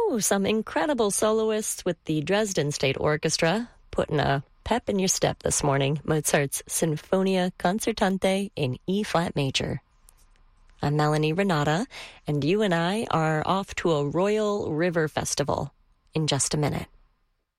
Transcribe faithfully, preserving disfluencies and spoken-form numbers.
Ooh, some incredible soloists with the Dresden State Orchestra, putting a pep in your step this morning. Mozart's Sinfonia Concertante in E-flat major. I'm Melanie Renata, and you and I are off to a Royal River Festival in just a minute.